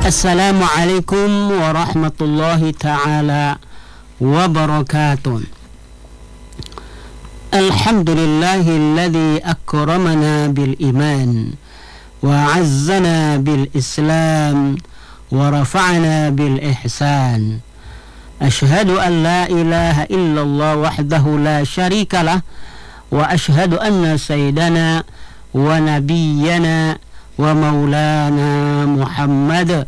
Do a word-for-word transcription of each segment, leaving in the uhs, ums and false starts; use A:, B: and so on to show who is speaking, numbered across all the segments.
A: Assalamualaikum warahmatullahi ta'ala wabarakatuh. Alhamdulillahilladzi akramana bil iman wa 'azzana bil islam wa rafa'ana bil ihsan. Ashhadu an la ilaha illallah wahdahu la syarika lah wa ashhadu anna sayyidana wa nabiyyana wa maulana Muhammad.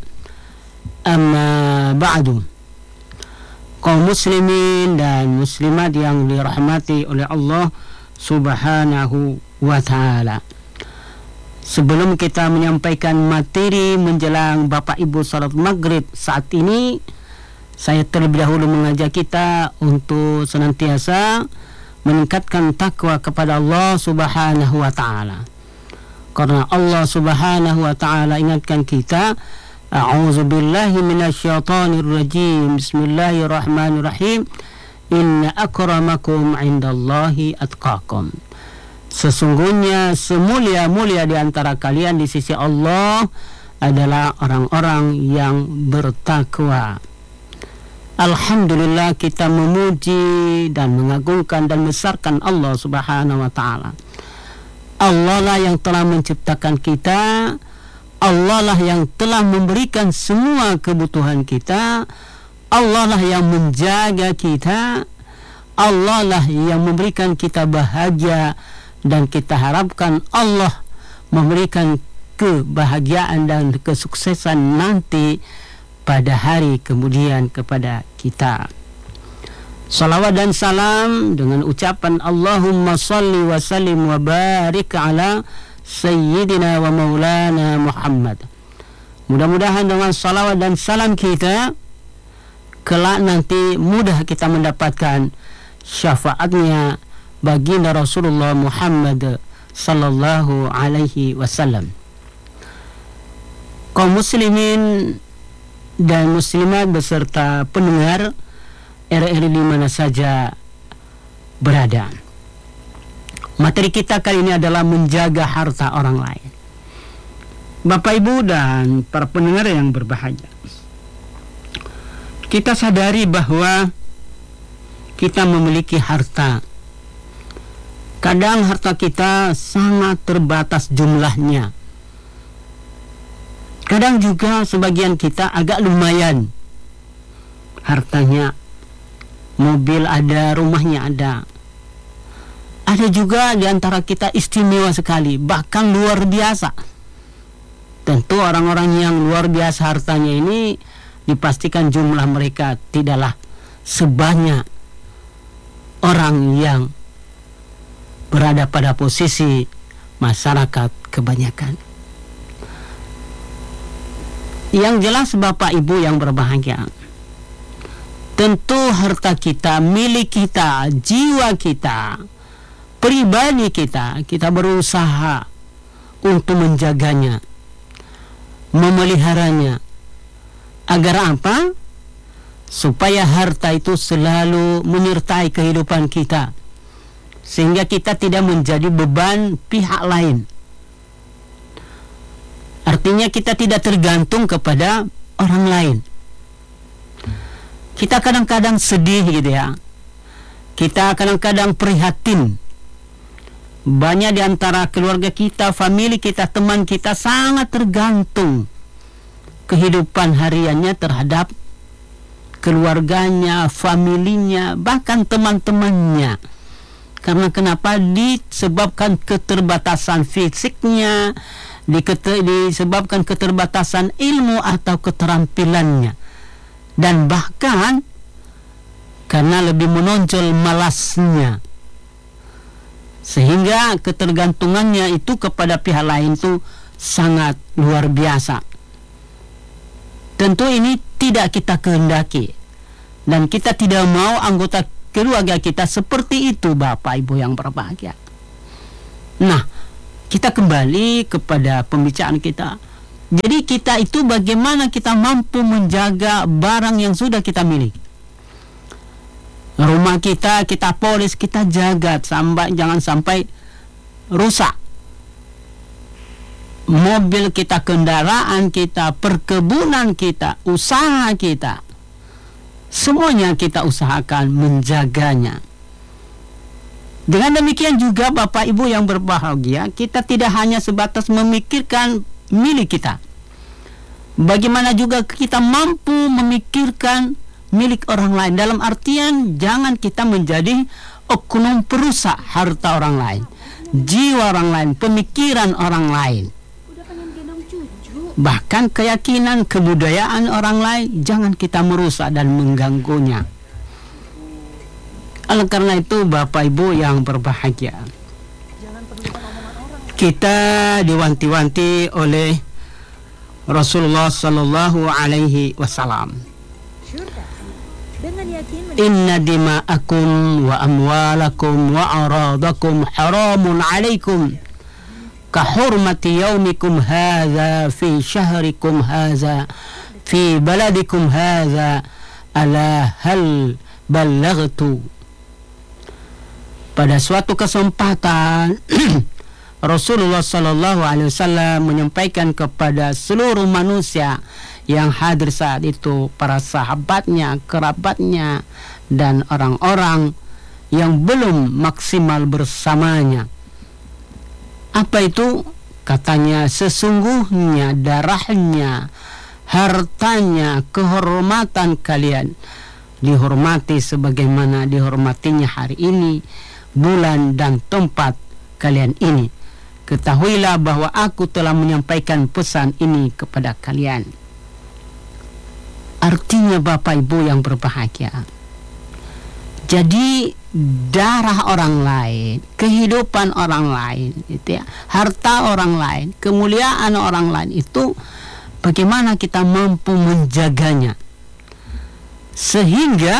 A: Amma ba'du. Kaum muslimin dan muslimat yang dirahmati oleh Allah Subhanahu wa ta'ala, sebelum kita menyampaikan materi menjelang Bapak Ibu salat maghrib saat ini, saya terlebih dahulu mengajak kita untuk senantiasa meningkatkan takwa kepada Allah Subhanahu wa ta'ala. Karena Allah Subhanahu wa ta'ala ingatkan kita, a'udzu billahi minasyaitonir rajim. Bismillahirrahmanirrahim. Inna akramakum 'indallahi atqakum. Sesungguhnya semulia-mulia di antara kalian di sisi Allah adalah orang-orang yang bertakwa. Alhamdulillah, kita memuji dan mengagungkan dan membesarkan Allah Subhanahu wa ta'ala. Allah lah yang telah menciptakan kita, Allah lah yang telah memberikan semua kebutuhan kita, Allah lah yang menjaga kita, Allah lah yang memberikan kita bahagia, dan kita harapkan Allah memberikan kebahagiaan dan kesuksesan nanti pada hari kemudian kepada kita. Salawat dan salam dengan ucapan Allahumma salli wa sallim wa barik ala Sayyidina wa maulana Muhammad. Mudah-mudahan dengan salawat dan salam kita kelak nanti mudah kita mendapatkan syafaatnya baginda Rasulullah Muhammad sallallahu alaihi wasallam. Kaum muslimin dan muslimat beserta pendengar R R I di mana saja berada, materi kita kali ini adalah menjaga harta orang lain. Bapak Ibu dan para pendengar yang berbahagia, kita sadari bahwa kita memiliki harta. Kadang harta kita sangat terbatas jumlahnya. Kadang juga sebagian kita agak lumayan hartanya. Mobil ada, rumahnya ada. Ada juga di antara kita istimewa sekali, bahkan luar biasa. Tentu orang-orang yang luar biasa hartanya ini dipastikan jumlah mereka tidaklah sebanyak orang yang berada pada posisi masyarakat kebanyakan. Yang jelas Bapak Ibu yang berbahagia, tentu harta kita, milik kita, jiwa kita, pribadi kita, kita berusaha untuk menjaganya, memeliharanya. Agar apa? Supaya harta itu selalu menyertai kehidupan kita, sehingga kita tidak menjadi beban pihak lain. Artinya kita tidak tergantung kepada orang lain. Kita kadang-kadang sedih gitu ya. Kita kadang-kadang prihatin. Banyak di antara keluarga kita, famili kita, teman kita sangat tergantung kehidupan hariannya terhadap keluarganya, familinya, bahkan teman-temannya. Karena kenapa? Disebabkan keterbatasan fisiknya, disebabkan keterbatasan ilmu atau keterampilannya. Dan bahkan karena lebih menonjol malasnya, sehingga ketergantungannya itu kepada pihak lain itu sangat luar biasa. Tentu ini tidak kita kehendaki, dan kita tidak mau anggota keluarga kita seperti itu, Bapak Ibu yang berbahagia. Nah, kita kembali kepada pembicaraan kita. Jadi kita itu bagaimana kita mampu menjaga barang yang sudah kita miliki. Rumah kita, kita polis, kita jaga sampai jangan sampai rusak. mobil kita, kendaraan kita, perkebunan kita, usaha kita, semuanya kita usahakan menjaganya. Dengan demikian juga Bapak Ibu yang berbahagia, kita tidak hanya sebatas memikirkan milik kita. Bagaimana juga kita mampu memikirkan milik orang lain. Dalam artian jangan kita menjadi oknum perusak harta orang lain, jiwa orang lain, pemikiran orang lain. Bahkan keyakinan, kebudayaan orang lain jangan kita merusak dan mengganggunya. Oleh karena itu Bapak Ibu yang berbahagia, kita diwanti-wanti oleh Rasulullah Sallallahu Alaihi Wasallam. Inna dima'akum wa amwalakum wa aradakum haramun alaikum kahurmati yaumikum hadha fi syahrikum hadha fi baladikum hadha ala hal ballaghtu. Pada suatu kesempatan Rasulullah Sallallahu Alaihi Wasallam menyampaikan kepada seluruh manusia yang hadir saat itu, para sahabatnya, kerabatnya, dan orang-orang yang belum maksimal bersamanya. Apa itu? Katanya, sesungguhnya darahnya, hartanya, kehormatan kalian dihormati sebagaimana dihormatinya hari ini, bulan dan tempat kalian ini. Ketahuilah bahwa aku telah menyampaikan pesan ini kepada kalian. Artinya Bapak Ibu yang berbahagia, jadi darah orang lain, kehidupan orang lain, itu ya, harta orang lain, kemuliaan orang lain itu bagaimana kita mampu menjaganya sehingga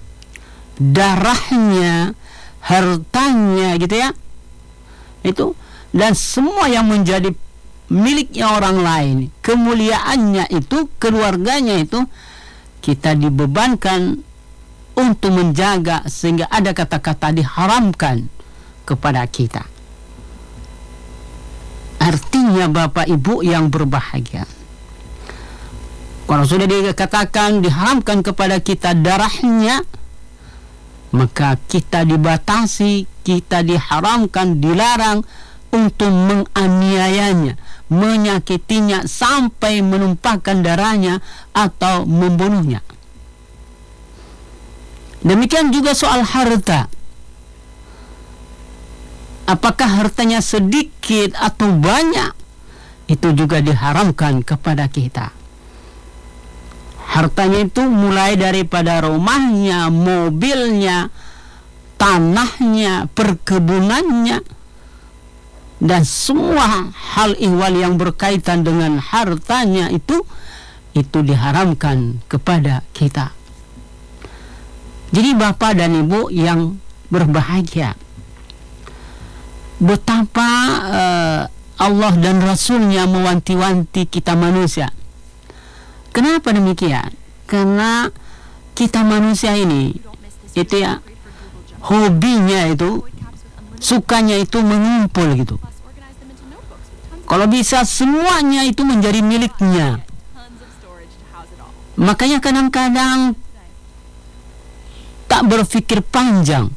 A: darahnya, hartanya gitu ya, itu dan semua yang menjadi miliknya orang lain, kemuliaannya itu, keluarganya itu, kita dibebankan untuk menjaga sehingga ada kata-kata diharamkan kepada kita. Artinya Bapak Ibu yang berbahagia, kalau sudah dikatakan diharamkan kepada kita darahnya, maka kita dibatasi, kita diharamkan, dilarang untuk menganiayanya, menyakitinya sampai menumpahkan darahnya atau membunuhnya. Demikian juga soal harta. Apakah hartanya sedikit atau banyak, itu juga diharamkan kepada kita. Hartanya itu mulai daripada rumahnya, mobilnya, tanahnya, perkebunannya, dan semua hal ihwal yang berkaitan dengan hartanya itu itu diharamkan kepada kita. Jadi Bapak dan Ibu yang berbahagia, betapa uh, Allah dan Rasulnya mewanti-wanti kita manusia. Kenapa demikian? Karena kita manusia ini itu ya, hobinya itu, sukanya itu mengumpul gitu. Kalau bisa semuanya itu menjadi miliknya. Makanya kadang-kadang tak berpikir panjang.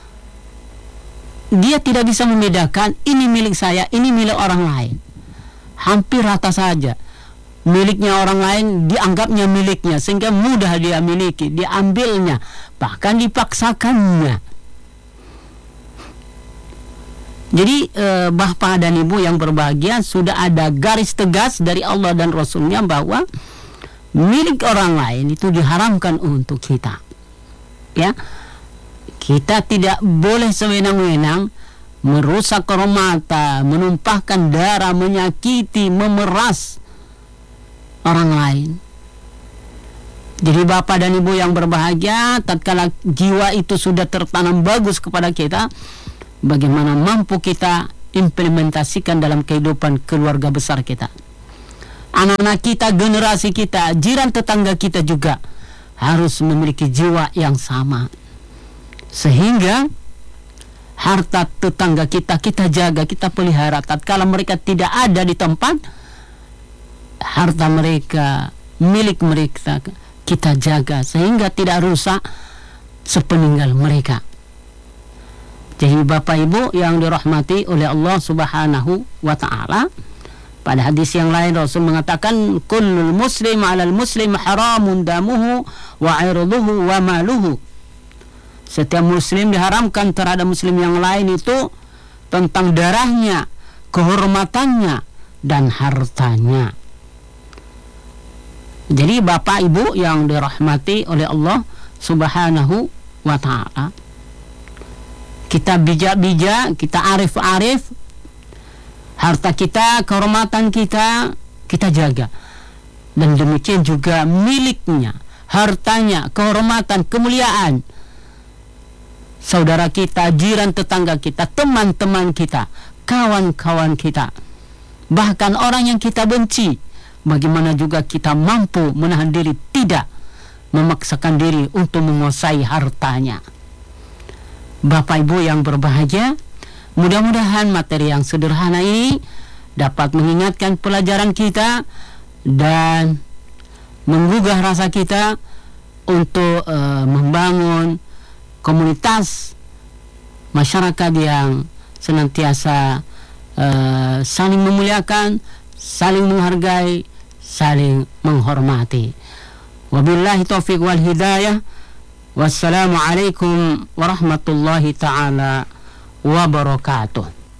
A: Dia tidak bisa membedakan ini milik saya, ini milik orang lain. Hampir rata saja. Miliknya orang lain dianggapnya miliknya, sehingga mudah dia miliki, diambilnya, bahkan dipaksakannya. Jadi eh, Bapak dan Ibu yang berbahagia, sudah ada garis tegas dari Allah dan Rasulnya bahwa milik orang lain itu diharamkan untuk kita. Ya, kita tidak boleh sewenang-wenang merusak kehormatan, menumpahkan darah, menyakiti, memeras orang lain. Jadi Bapak dan Ibu yang berbahagia, tatkala jiwa itu sudah tertanam bagus kepada kita, bagaimana mampu kita implementasikan dalam kehidupan keluarga besar kita. Anak-anak kita, generasi kita, jiran tetangga kita juga harus memiliki jiwa yang sama, sehingga harta tetangga kita, kita jaga, kita pelihara. Tatkala mereka tidak ada di tempat, harta mereka, milik mereka, kita jaga sehingga tidak rusak sepeninggal mereka. Jadi Bapak Ibu yang dirahmati oleh Allah Subhanahu wa Ta'ala, pada hadis yang lain Rasul mengatakan, kullul muslim 'alal muslim haramun damuhu wa 'irduhu wa maluhu. Setiap muslim diharamkan terhadap muslim yang lain itu tentang darahnya, kehormatannya, dan hartanya. Jadi Bapak Ibu yang dirahmati oleh Allah Subhanahu wa Ta'ala, kita bijak-bijak, kita arif-arif, harta kita, kehormatan kita, kita jaga. Dan demikian juga miliknya, hartanya, kehormatan, kemuliaan saudara kita, jiran tetangga kita, teman-teman kita, kawan-kawan kita, bahkan orang yang kita benci. Bagaimana juga kita mampu menahan diri, tidak memaksakan diri untuk menguasai hartanya. Bapak Ibu yang berbahagia, mudah-mudahan materi yang sederhana ini dapat mengingatkan pelajaran kita dan menggugah rasa kita untuk uh, membangun komunitas masyarakat yang senantiasa uh, saling memuliakan, saling menghargai, saling menghormati. Wabillahi taufiq wal hidayah. Wassalamualaikum warahmatullahi ta'ala wabarakatuh.